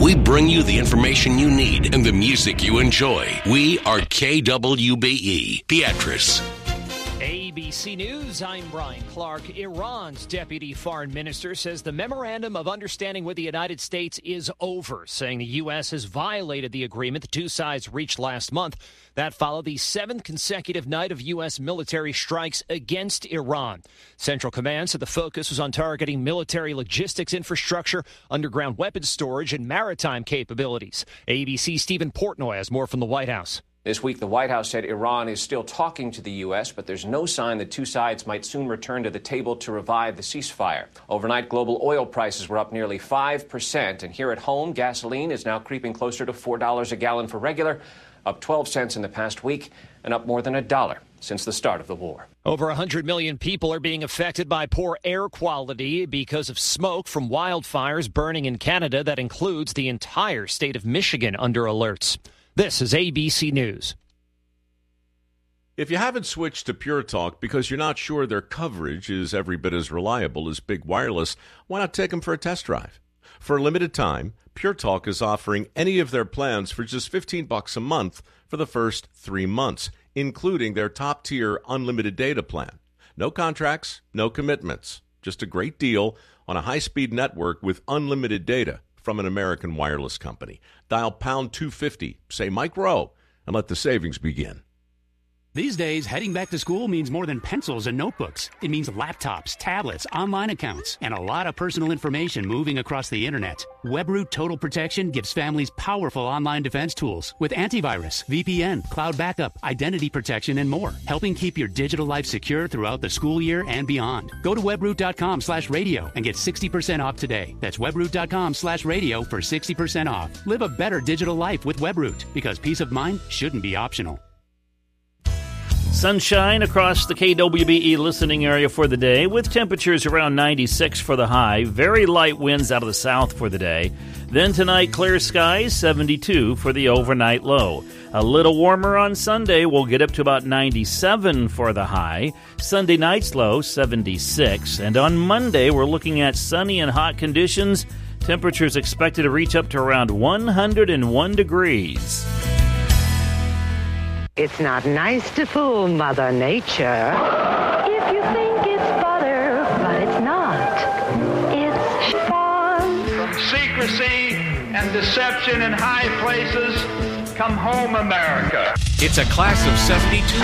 We bring you the information you need and the music you enjoy. We are KWBE, Beatrice. ABC News, I'm Brian Clark. Iran's deputy foreign minister says the memorandum of understanding with the United States is over, saying the U.S. has violated the agreement the two sides reached last month. That followed the seventh consecutive night of U.S. military strikes against Iran. Central Command said the focus was on targeting military logistics infrastructure, underground weapons storage, and maritime capabilities. ABC's Stephen Portnoy has more from the White House. This week, the White House said Iran is still talking to the U.S., but there's no sign the two sides might soon return to the table to revive the ceasefire. Overnight, global oil prices were up nearly 5%, and here at home, gasoline is now creeping closer to $4 a gallon for regular, up 12 cents in the past week, and up more than $1 since the start of the war. Over 100 million people are being affected by poor air quality because of smoke from wildfires burning in Canada. That includes the entire state of Michigan under alerts. This is ABC News. If you haven't switched to Pure Talk because you're not sure their coverage is every bit as reliable as Big Wireless, why not take them for a test drive? For a limited time, Pure Talk is offering any of their plans for just $15 a month for the first 3 months, including their top-tier unlimited data plan. No contracts, no commitments, just a great deal on a high-speed network with unlimited data from an American wireless company. Dial pound 250, say Mike Rowe, and let the savings begin. These days, heading back to school means more than pencils and notebooks. It means laptops, tablets, online accounts, and a lot of personal information moving across the internet. WebRoot Total Protection gives families powerful online defense tools with antivirus, VPN, cloud backup, identity protection, and more, helping keep your digital life secure throughout the school year and beyond. Go to webroot.com/radio and get 60% off today. That's webroot.com/radio for 60% off. Live a better digital life with WebRoot, because peace of mind shouldn't be optional. Sunshine across the KWBE listening area for the day, with temperatures around 96 for the high. Very light winds out of the south for the day. Then tonight, clear skies, 72 for the overnight low. A little warmer on Sunday. We'll get up to about 97 for the high. Sunday night's low, 76. And on Monday, we're looking at sunny and hot conditions. Temperatures expected to reach up to around 101 degrees. It's not nice to fool Mother Nature. If you think it's butter, but it's not. It's fun. From secrecy and deception in high places, come home, America. It's a class of 72